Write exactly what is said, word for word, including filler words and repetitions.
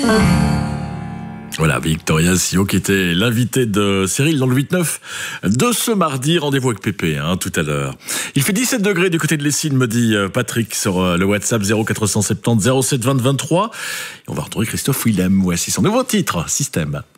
Voilà, Victoria Sio qui était l'invité de Cyril dans le huit neuf de ce mardi. Rendez-vous avec Pépé hein, tout à l'heure. Il fait dix-sept degrés du côté de l'Essine, me dit Patrick sur le WhatsApp zéro quatre cent soixante-dix zéro sept vingt vingt-trois. Et on va retrouver Christophe Willem. Voici son nouveau titre, Système.